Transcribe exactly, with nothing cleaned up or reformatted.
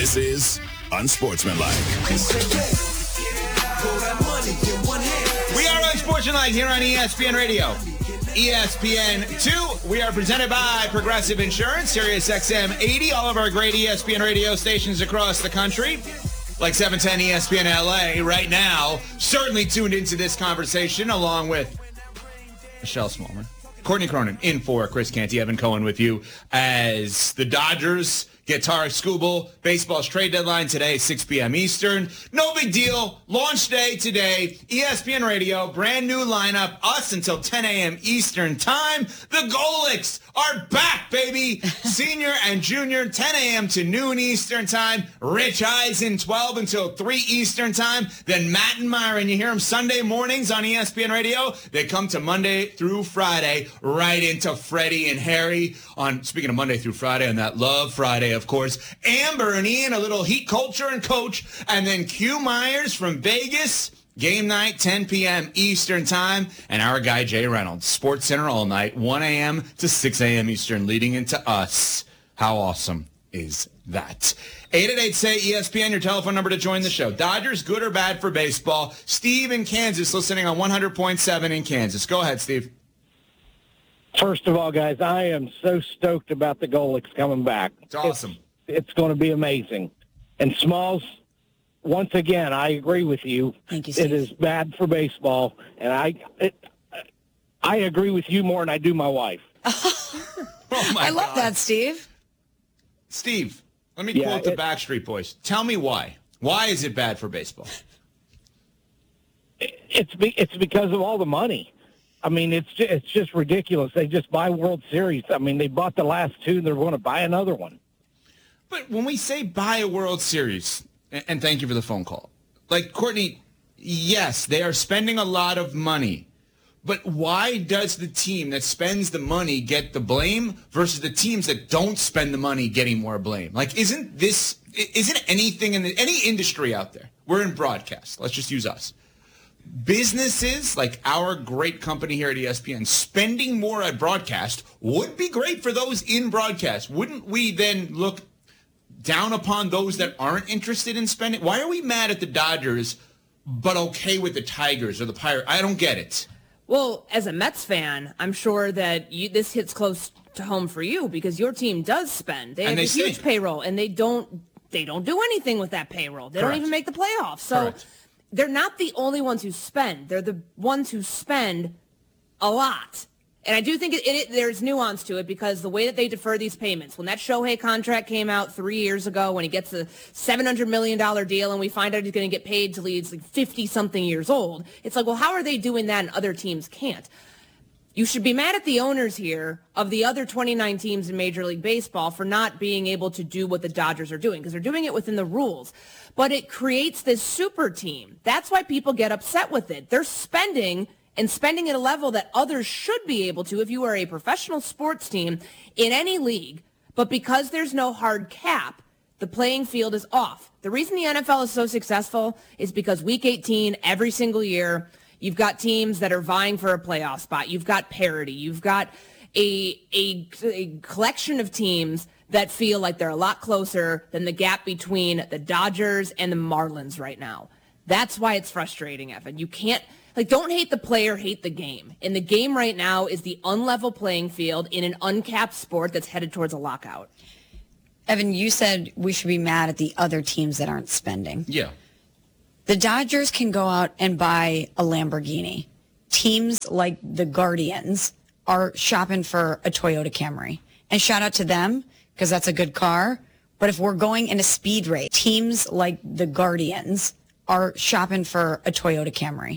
This is Unsportsmanlike. We are Unsportsmanlike here on E S P N Radio. E S P N two, we are presented by Progressive Insurance, Sirius X M eighty, all of our great E S P N radio stations across the country, like seven ten E S P N L A right now, certainly tuned into this conversation along with Michelle Smallman, Courtney Cronin in for Chris Canty, Evan Cohen with you as the Dodgers get Tarek Skubal. Baseball's trade deadline today, six p.m. Eastern. No big deal. Launch day today. E S P N Radio, brand new lineup. Us until ten a.m. Eastern time. The Golics are back, baby. Senior and junior, ten a.m. to noon Eastern time. Rich Eisen, twelve until three Eastern time. Then Matt and Myron, you hear them Sunday mornings on E S P N Radio. They come to Monday through Friday, right into Freddie and Harry on, speaking of Monday through Friday, on that Love Friday, of course. Amber and Ian, a little Heat culture and coach. And then Q Myers from Vegas. Game night, ten p.m. Eastern time. And our guy, Jay Reynolds. Sports Center all night, one a.m. to six a.m. Eastern, leading into us. How awesome is that? eight eight eight, say E S P N, your telephone number to join the show. Dodgers, good or bad for baseball? Steve in Kansas, listening on one hundred point seven in Kansas. Go ahead, Steve. First of all, guys, I am so stoked about the Golics coming back. It's awesome. It's, it's going to be amazing. And Smalls, once again, I agree with you. Thank you, Steve. It is bad for baseball, and I it, I agree with you more than I do my wife. Oh my I love God. that, Steve. Steve, let me Yeah, quote the it- Backstreet Boys. Tell me why. Why is it bad for baseball? It's be, it's because of all the money. I mean, it's just, it's just ridiculous. They just buy World Series. I mean, they bought the last two, and they're going to buy another one. But when we say buy a World Series, and, and thank you for the phone call, like, Courtney, yes, they are spending a lot of money. But why does the team that spends the money get the blame versus the teams that don't spend the money getting more blame? Like, isn't this, isn't anything in the, any industry out there? We're in broadcast. Let's just use us. Businesses like our great company here at E S P N spending more at broadcast would be great for those in broadcast. Wouldn't we then look down upon those that aren't interested in spending? Why are we mad at the Dodgers but okay with the Tigers or the Pirates? I don't get it. Well, as a Mets fan, I'm sure that you, this hits close to home for you because your team does spend. They have And they a huge stink. payroll, and they don't they don't do anything with that payroll. They Correct. don't even make the playoffs. So Correct. they're not the only ones who spend. They're the ones who spend a lot. And I do think it, it, there's nuance to it because the way that they defer these payments, when that Shohei contract came out three years ago, when he gets a seven hundred million dollars deal and we find out he's going to get paid till he's like fifty-something years old, it's like, well, how are they doing that and other teams can't? You should be mad at the owners here of the other twenty-nine teams in Major League Baseball for not being able to do what the Dodgers are doing because they're doing it within the rules. But it creates this super team. That's why people get upset with it. They're spending and spending at a level that others should be able to if you are a professional sports team in any league. But because there's no hard cap, the playing field is off. The reason the N F L is so successful is because week eighteen, every single year, you've got teams that are vying for a playoff spot. You've got parity. You've got a, a, a collection of teams that feel like they're a lot closer than the gap between the Dodgers and the Marlins right now. That's why it's frustrating, Evan. You can't, like, don't hate the player, hate the game. And the game right now is the unlevel playing field in an uncapped sport that's headed towards a lockout. Evan, you said we should be mad at the other teams that aren't spending. Yeah. The Dodgers can go out and buy a Lamborghini. Teams like the Guardians are shopping for a Toyota Camry. And shout out to them, because that's a good car. But if we're going in a speed race, teams like the Guardians are shopping for a Toyota Camry.